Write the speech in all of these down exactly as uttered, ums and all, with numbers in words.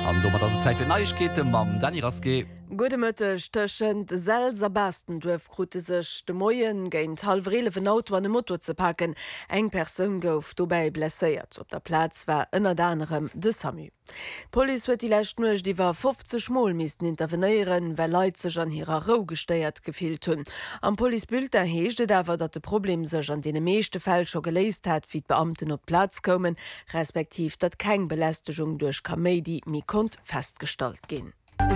Am Dommer dat Zeit fir Neuigkeiten mam Dani Raske. Gute Mëttech tëschen selser Basten duef krute sech de Moien géint halvrelewen Auto an de Motto ze packen. Eng Persun gouf dobäi blesséiert. Op der Platz war ënner danerem de Samu. Poli huet die Lächt nuech diwer fünfzig Mol missisten intervenéieren, well Leiit sech an hireer Rou gestéiert gefilt hunn. Am Polisbülter heeschte dawer, dat de Problem sech an dee meeschte Fäll scho geléist hat, wie d Beamten op Platz kommen, respektiv dat keng Belästechung duch Kamedi mi kont feststalt ginn.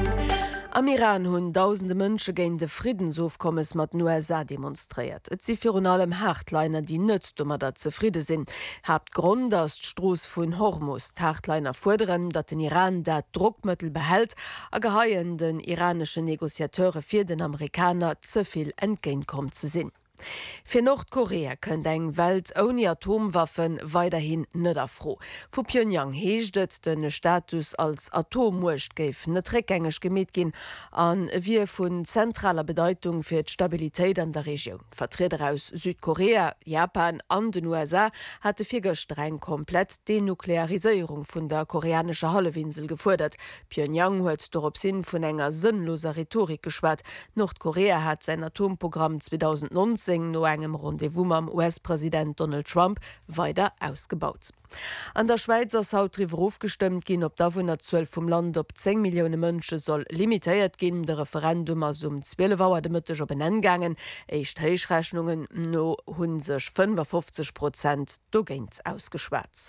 Am Iran hunn tausende Mënsche géint de Friedensofkommes mat U S A demonstréiert. Et si fir un allem Hartleiner, die nëtzt dummer dat zefriede sinn. Habt Grund ass d'Stroos vun Hormuz. Hartleiner forderen, dat den Iran dat Druckmëttel behält, a geheien den iranesche Negoziateure fir den Amerikaner zeviel entgéintkom ze sinn. Für Nordkorea kënnt eng Welt ohne Atomwaffen weiterhin net afro. Fu Pyongyang heeschtet den Status als Atommurcht géif net rückgängig gemet gin an wie vun zentraler Bedeutung fir d' Stabilitéit an der Region. Vertreter aus Südkorea, Japan an den U S A hatte fir streng komplett Denuklearisierung vun der koreanischer Hallewinsel gefordert. Pyongyang huet dorop sinn vun enger sinnloser Rhetorik geschwat. Nordkorea hat sein Atomprogramm zweitausendneunzehn no engem Rendevous am U S-Präsident Donald Trump weiter ausgebaut. An der Schweiz ass haut drüber aufgestimmt gin, ob zweihundertzwölf vom Land op zehn Millionen Mënsche soll limitéiert gin. De Referendum as um zwölf Uhr de Mëttech op benenngangen. Echt Heichrechnungen no hunn sech fünfundfünfzig Prozent do géint ausgeschwärz.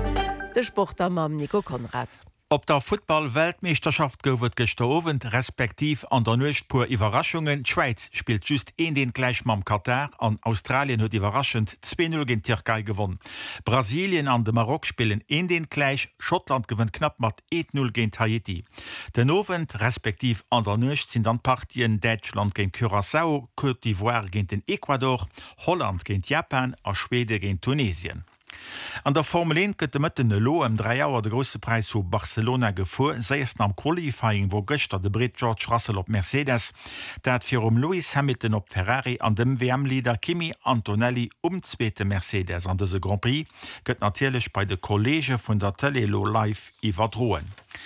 De Sport am am Nico Konrads. Op der Football-Weltmeisterschaft gowet gestowen, respektiv an der Nucht pur Überraschungen. Schweiz spielt just een den gleich mam Katar, an Australien huet überraschend zwei null gegen Türkei gewonnen. Brasilien an de Marok spielen een den gleich, Schottland gewinnt knapp mat eins null gegen Haiti. Den Ovent, respektiv an der Nucht, sind dann Partien Deutschland gegen Curaçao, Côte d'Ivoire gegen den Ecuador, Holland gegen Japan a Schwede gegen Tunesien. An der Formel eins gëtt de Mëtten lo em drei Auer de grosse Preis zu Barcelona gefu, seisten am Qualifying, wo gëchter de Brit George Russell op Mercedes, dat fir um Lewis Hamilton op Ferrari an dem W M-Leader Kimi Antonelli umzweete Mercedes an dese Grand Prix gëtt natierlech bei de Kollege vun der Telelo live iwwerdroen.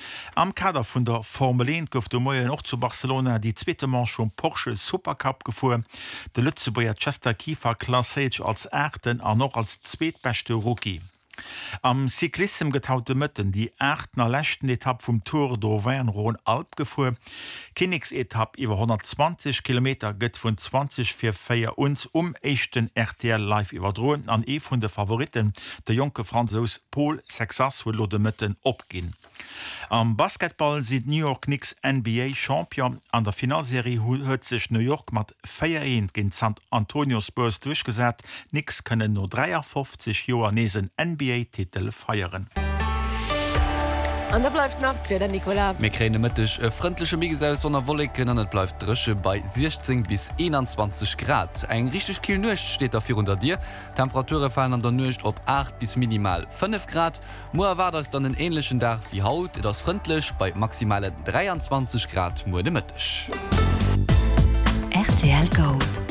Am Kader vun der Formel eins gouf de Moie noch zu Barcelona die zweite Manche vum Porsche Supercup gefu. De Lützeburger Chester Kiefer Classage als Äten an noch als zweetbeste Rookie. Am Cyclism getaute Mëtten die achtner lächten Etapp vum Tour d'Auvergne-Rhône-Alpes gefu. Königsetapp iwwer hundertzwanzig Kilometer gëtt vun zwanzig fir Féier uns um echten R T L live iwwerdroen an e vun de Favoriten de Jonke Franzos Paul Sexas huet lo de Mëtten opginn. Am Basketball sieht New York Knicks N B A Champion. An der Finalserie huet sich New York mat vier eins gegen San Antonio Spurs durchgesät. Knicks können nur dreiundfünfzig Joer nesen N B A-Titel feiern. An der bleibt Nacht für den Nicola. Wir kriegen mittag äh, freundliche Migsäus sondern Wolken und es bleibt Drische bei sechzehn bis einundzwanzig Grad. Ein richtig kühl Nacht steht dafür unter dir. Temperaturen fallen an der Nacht auf acht bis minimal fünf Grad. Morgen war das dann einen ähnlichen Tag wie heute. Das freundlich bei maximalen dreiundzwanzig Grad morgen Mittag. R T L Go.